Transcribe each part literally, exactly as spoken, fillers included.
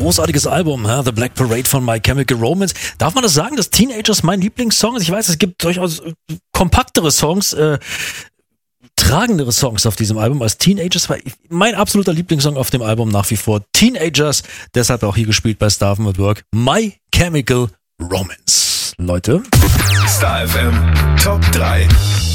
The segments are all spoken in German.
großartiges Album, The Black Parade von My Chemical Romance. Darf man das sagen, dass Teenagers mein Lieblingssong ist? Ich weiß, es gibt durchaus kompaktere Songs, äh, tragendere Songs auf diesem Album als Teenagers. War mein absoluter Lieblingssong auf dem Album nach wie vor Teenagers. Deshalb auch hier gespielt bei Star F M at Work. My Chemical Romance. Leute. Star F M Top drei.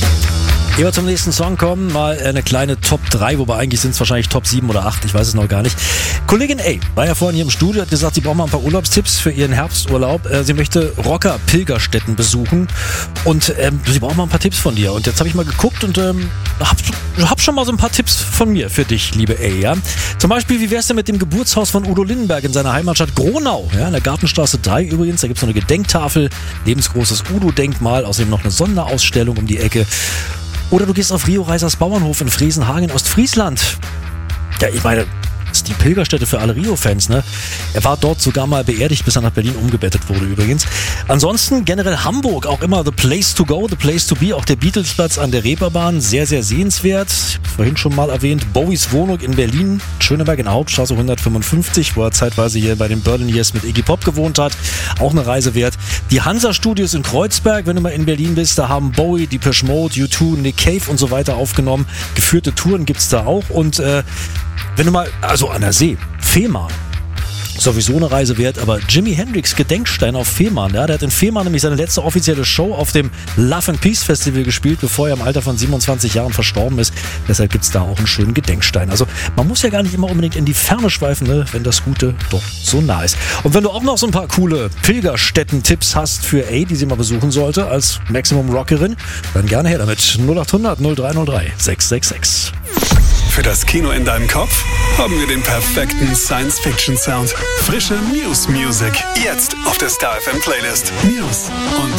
Ehe wir zum nächsten Song kommen, mal eine kleine Top drei, wobei eigentlich sind es wahrscheinlich Top sieben oder acht, ich weiß es noch gar nicht. Kollegin A war ja vorhin hier im Studio, hat gesagt, sie braucht mal ein paar Urlaubstipps für ihren Herbsturlaub. Sie möchte Rocker-Pilgerstätten besuchen und ähm, sie braucht mal ein paar Tipps von dir. Und jetzt habe ich mal geguckt und ähm, hab, hab schon mal so ein paar Tipps von mir für dich, liebe A. Ja? Zum Beispiel, wie wär's denn mit dem Geburtshaus von Udo Lindenberg in seiner Heimatstadt Gronau? Ja, in der Gartenstraße drei übrigens, da gibt es so eine Gedenktafel, lebensgroßes Udo-Denkmal, außerdem noch eine Sonderausstellung um die Ecke. Oder du gehst auf Rio Reisers Bauernhof in Fresenhagen in Ostfriesland. Ja, ich meine, das ist die Pilgerstätte für alle Rio-Fans, ne? Er war dort sogar mal beerdigt, bis er nach Berlin umgebettet wurde übrigens. Ansonsten generell Hamburg, auch immer the place to go, the place to be. Auch der Beatlesplatz an der Reeperbahn, sehr, sehr sehenswert. Ich habe vorhin schon mal erwähnt, Bowies Wohnung in Berlin, Schöneberg in der Hauptstraße hundertfünfundfünfzig, wo er zeitweise hier bei den Berlin Years mit Iggy Pop gewohnt hat. Auch eine Reise wert. Die Hansa-Studios in Kreuzberg, wenn du mal in Berlin bist, da haben Bowie, Depeche Mode, U zwei, Nick Cave und so weiter aufgenommen. Geführte Touren gibt's da auch und äh, wenn du mal, also an der See, Fehmarn, sowieso eine Reise wert, aber Jimi Hendrix Gedenkstein auf Fehmarn, ja, der hat in Fehmarn nämlich seine letzte offizielle Show auf dem Love and Peace Festival gespielt, bevor er im Alter von siebenundzwanzig Jahren verstorben ist. Deshalb gibt's da auch einen schönen Gedenkstein. Also man muss ja gar nicht immer unbedingt in die Ferne schweifen, ne, wenn das Gute doch so nah ist. Und wenn du auch noch so ein paar coole Pilgerstätten-Tipps hast für A, die sie mal besuchen sollte als Maximum Rockerin, dann gerne her damit. null acht hundert null drei null drei sechs sechs sechs. Für das Kino in deinem Kopf haben wir den perfekten Science-Fiction-Sound. Frische Muse Music. Jetzt auf der Star F M Playlist. Muse und